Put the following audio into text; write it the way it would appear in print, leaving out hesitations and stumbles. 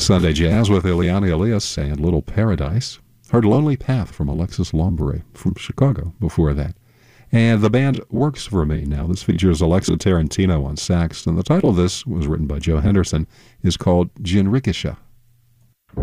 Sunday Jazz with Ileana Elias and Little Paradise. Heard Lonely Path from Alexis Lombre from Chicago before that. And the band Works For Me. Now, this features Alexa Tarantino on sax, and the title of this was written by Joe Henderson, is called Jinrikisha.